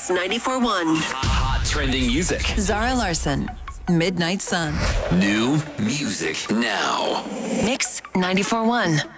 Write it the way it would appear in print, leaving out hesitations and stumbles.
Mix 94.1. Hot trending music. Zara Larson, Midnight Sun. New music now. Mix 94.1.